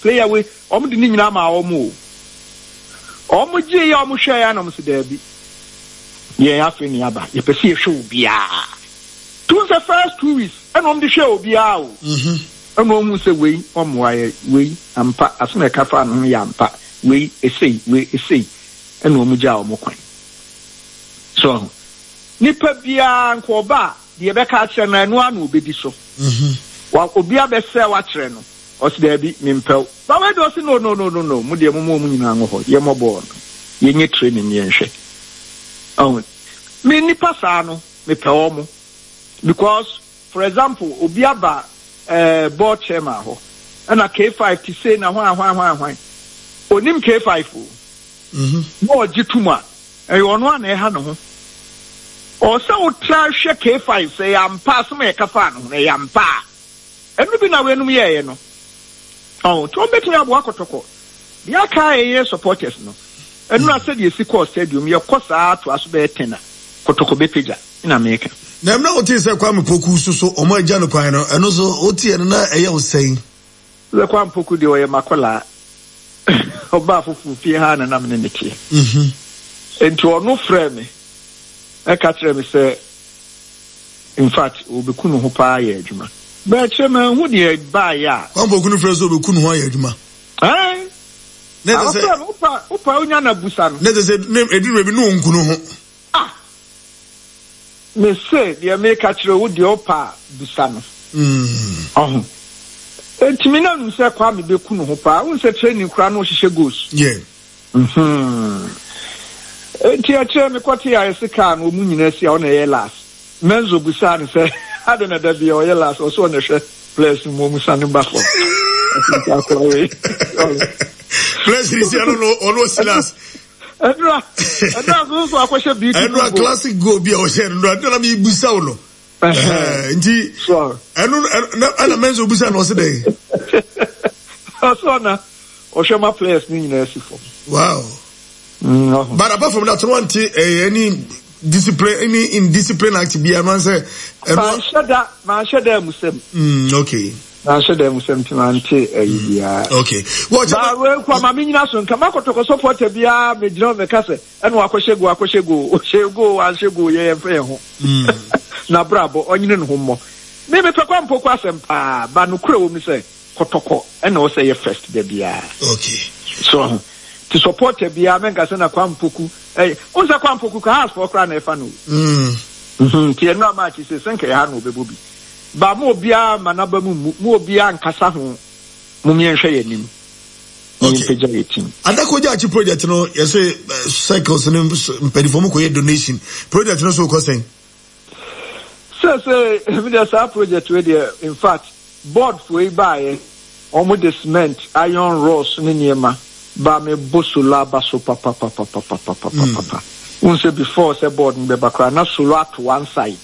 player we omo de ni nyina ma omo je ya omo hwe ya na omo se da bi ye afi ni aba ye pese ye hwe obia to the first 2 weeks and omo de hwe obia o eno omo se we omo aye we ampa asome ka fa no ya ampa we esei eno omo ja omo kwan so nipa bia nko ba de be ka kire na eno anu obedi so wa obia be se wa kire no o se da bi mimpel ba we do se no mu de mu nyina ngo ho ye mobo no ye nye training ye nhwe oh me nipa sa no me pe omo because for example obia ba board chairman ho na K5 ti say na hwan onim K5 no gituma ono ana e ha no ho o se o tra hwe K5 say am pass me ka fa no na yam pa enu bi na we enum ye no oh to betu ya bo akotoko dia ka ye supporters no enu na se de siko stadium ye kosa to aso be tena kotoko be pija in America na mna oti se kwa mpoku so omo agya no kwan no eno so oti eno na eye wo sei le kwa mpoku de oye makola oba fufu fie ha na me ne tie enti ono frɛ me e ka kire me say in fact obekunu ho pa ya adwuma ba kire me hu de ba ya kwa mpoku frɛ so obekunu ho ya adwuma ne se opa onya na busa no ne se name edinu bi no nkunu ho me say the America kire wo de opa busa no entimi na nu se kwa me bekunu ho pa un se training kura no hihye goals enti a kire me kwati ya esika no mu nyina sia o na ye last menzo busa no se ade na da bi o ye last o so na hwe place mo mu sanu ba for place is no ono silas Edra so akweshe beauty Edra classic go bi o share ndo na mi busa wo no nti ana menzo busa no se dey so na o shema players ni nyina asifo wow but apart from that one any discipline any indiscipline act bi an say man shada musem okay na shada musem timante ayibia okay watch ba we kwa mami nyina so nka makotoko supporter bia me gina me kase eno akoshego anshego ye mfe ho na brabo onyine no ho me pekwa mpoko asempa ba no kura wo mi say kotoko eno wo say ye first de bia okay so to support bia me nka se na kwa mpoku unza kwa mpoku ka has for kra na efa no ti eno match se senka ya no bebobi ba mo bia manaba mu bia nkasa ho mu mienhwe yanim okay adakoja achi project no yese cycles no mpedifo ko ye donation project no so ko sen so we dey sa project we dey in fact board for e buy omo the cement iron rods ni niema ba me bosula ba so papa unse before say board me bakra na solo at one side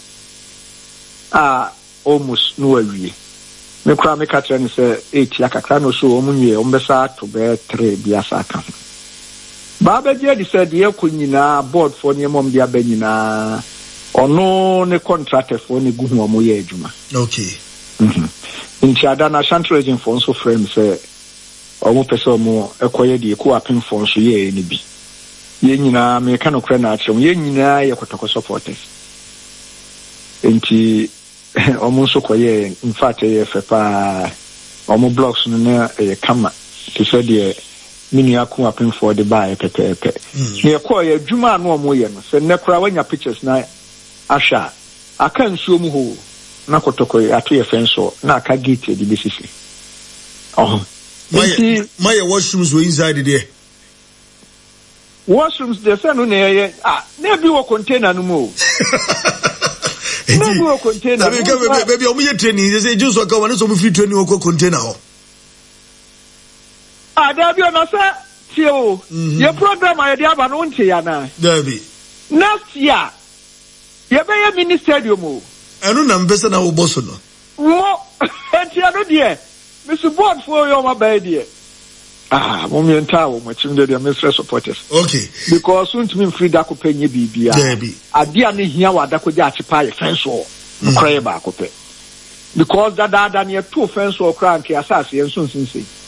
almost no awie me kra me ka tren say 8 ya kakra no so omunye ombesa to be 3 bia saka ba be je di say de yakonyina board for ne mom bia banyina ono ne contractor for ne gu hu omo ye adwuma okay nti ada na central region for so frame say omo pese omo ekoye de ku apem for so ye ni bi ye nyina me ka no kra na akyem ye nyina ye kotoko supporters nti omo so koye in fact ye fepa omo blocks no na ye kama to say de mini aku apem for the buy pepepe ne koye adwuma no omo ye no se ne kra wanya pictures na asha aka nsuo mu ho na kotoko ato ye fenso na aka gate de besisi my washrooms were inside there washrooms de say no na ye na bi wo container no mo no container baby omo ye training they say just waka one so mo free training wo container ho da bi ona say tio ye program aye de aba no nche ya na da bi next year ye be ye mini stadium o enu na mbese na wo boss no wo entia no de me support for your my baby mo mi enta wo mo chim de Mr. supporters okay because want me free da ko penye bibia ade a ne hia wa da ko ja achipa ye fence o no kra ba ko pe because da na ye to fence o kra nke asase ye nso nsinse